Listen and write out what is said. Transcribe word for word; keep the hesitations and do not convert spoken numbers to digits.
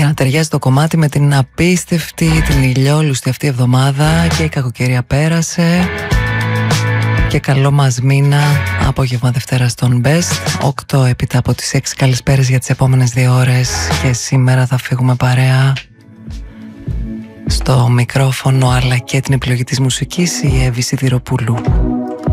για να ταιριάζει το κομμάτι με την απίστευτη, την ηλιόλουστη αυτή εβδομάδα. Και η κακοκαιρία πέρασε. Και καλό μας μήνα. Απόγευμα Δευτέρα στον Best. οκτώ έπειτα από τις έξι καλησπέρες για τις επόμενες δύο ώρες. Και σήμερα θα φύγουμε παρέα. Στο μικρόφωνο αλλά και την επιλογή της μουσικής η Εύη Σιδηροπούλου.